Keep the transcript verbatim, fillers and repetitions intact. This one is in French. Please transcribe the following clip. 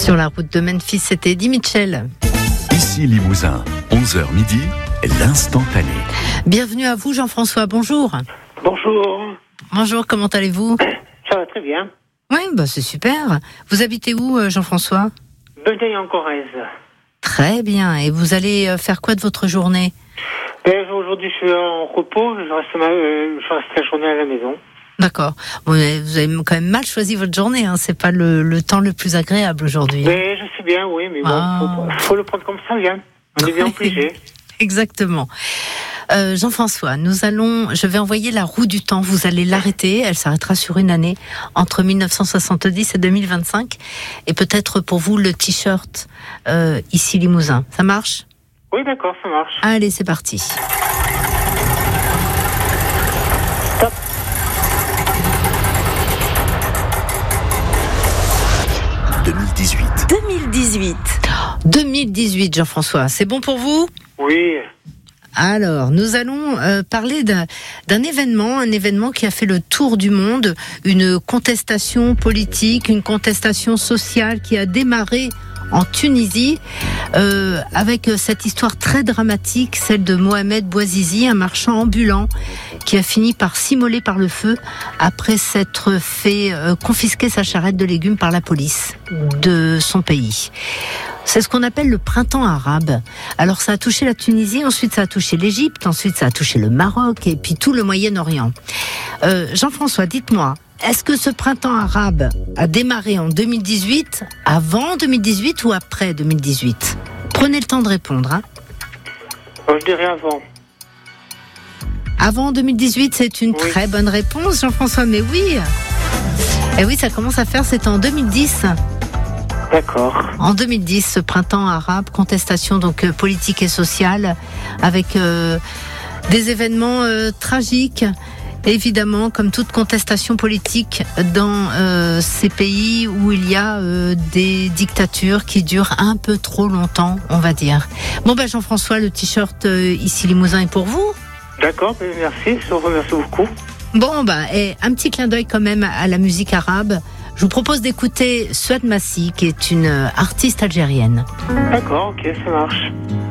Sur la route de Memphis, c'était Eddie Mitchell. Ici Limousin, onze heures midi, l'instantané. Bienvenue à vous Jean-François, bonjour. Bonjour. Bonjour, comment allez-vous ? Ça va très bien. Oui, bah c'est super. Vous habitez où Jean-François ? Beneuil en Corrèze. Très bien, et vous allez faire quoi de votre journée ? Ben, aujourd'hui je suis en repos, je reste, ma, euh, je reste la journée à la maison. D'accord. Bon, vous avez quand même mal choisi votre journée, hein. C'est pas le, le temps le plus agréable aujourd'hui. Ben, je sais bien, oui, mais bon, ah. faut, faut le prendre comme ça vient. On est bien obligé. Exactement. Euh, Jean-François, nous allons, je vais envoyer la roue du temps. Vous allez l'arrêter. Elle s'arrêtera sur une année entre dix-neuf cent soixante-dix et deux mille vingt-cinq. Et peut-être pour vous le t-shirt euh, ici Limousin. Ça marche ? Oui, d'accord, ça marche. Allez, c'est parti. Stop. deux mille dix-huit. deux mille dix-huit. deux mille dix-huit, Jean-François. C'est bon pour vous ? Oui. Alors, nous allons euh, parler d'un, d'un événement, un événement qui a fait le tour du monde, une contestation politique, une contestation sociale qui a démarré en Tunisie, euh, avec cette histoire très dramatique, celle de Mohamed Bouazizi, un marchand ambulant qui a fini par s'immoler par le feu après s'être fait euh, confisquer sa charrette de légumes par la police de son pays. C'est ce qu'on appelle le printemps arabe. Alors ça a touché la Tunisie, ensuite ça a touché l'Égypte, ensuite ça a touché le Maroc et puis tout le Moyen-Orient. Euh, Jean-François, dites-moi, est-ce que ce printemps arabe a démarré en deux mille dix-huit, avant deux mille dix-huit ou après deux mille dix-huit ? Prenez le temps de répondre. Hein. Bon, je dirais avant. Avant deux mille dix-huit, c'est une oui. très bonne réponse, Jean-François, mais oui. Et oui, ça commence à faire, c'est en deux mille dix. D'accord. En deux mille dix, ce printemps arabe, contestation donc euh, politique et sociale, avec euh, des événements euh, tragiques. Évidemment, comme toute contestation politique dans euh, ces pays où il y a euh, des dictatures qui durent un peu trop longtemps, on va dire. Bon ben Jean-François, le t-shirt euh, ici Limousin est pour vous. D'accord, merci, je vous remercie beaucoup. Bon ben, et un petit clin d'œil quand même à la musique arabe. Je vous propose d'écouter Souad Massi, qui est une artiste algérienne. D'accord, ok, ça marche.